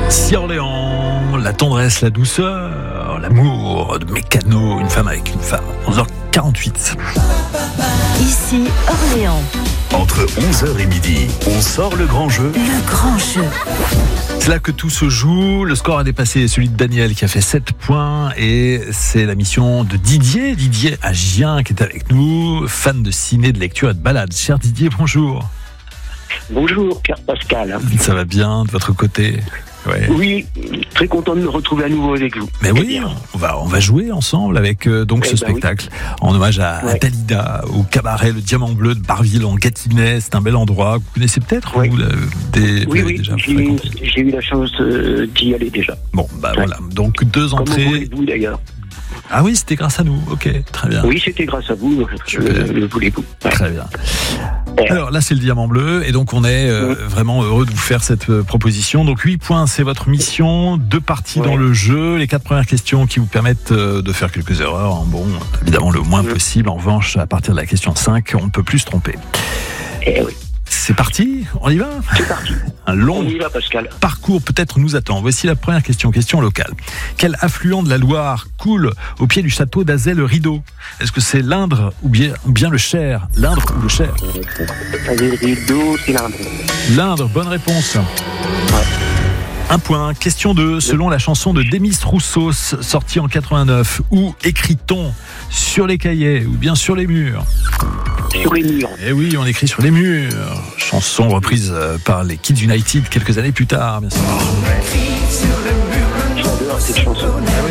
Si Orléans, la tendresse, la douceur, l'amour de Mécano, une femme avec une femme. 11h48. Ici Orléans. Entre 11h et midi, on sort le grand jeu. Le grand jeu. C'est là que tout se joue. Le score a dépassé celui de Daniel qui a fait 7 points. Et c'est la mission de Didier Agien qui est avec nous, fan de ciné, de lecture et de balade. Cher Didier, bonjour. Bonjour, Pierre Pascal. Ça va bien de votre côté? Ouais. Oui, très content de me retrouver à nouveau avec vous. Mais oui, on va jouer ensemble avec ce spectacle en hommage à Dalida, au cabaret Le Diamant Bleu de Barville en Gâtinais. C'est un bel endroit. Vous connaissez peut-être? Oui, vous l'avez déjà fréquenté? J'ai eu la chance d'y aller déjà. Bon, voilà. Donc 2 entrées. Comme voulez-vous d'ailleurs. Ah oui, c'était grâce à nous. Ok, très bien. Oui, c'était grâce à vous. Le voulez-vous. Ouais. Très bien. Alors là, c'est le Diamant Bleu et donc on est vraiment heureux de vous faire cette proposition. Donc 8 points, c'est votre mission. 2 parties dans le jeu. Les 4 premières questions qui vous permettent de faire quelques erreurs. Bon, évidemment, le moins possible. En revanche, à partir de la question 5, on ne peut plus se tromper. Oui. C'est parti, on y va? C'est parti. Un long on y va, Pascal. Parcours peut-être nous attend. Voici la première question locale. Quel affluent de la Loire coule au pied du château d'Azay-le-Rideau? Est-ce que c'est l'Indre ou bien le Cher? L'Indre ou le Cher? Azay-le-Rideau, c'est l'Indre. L'Indre, bonne réponse. Ouais. 1 point. Question 2. Selon la chanson de Demis Roussos, sortie en 89, où écrit-on? Sur les cahiers ou bien sur les murs? Sur les murs. Eh oui, on écrit sur les murs. Chanson reprise par les Kids United quelques années plus tard, bien sûr. J'adore cette chanson.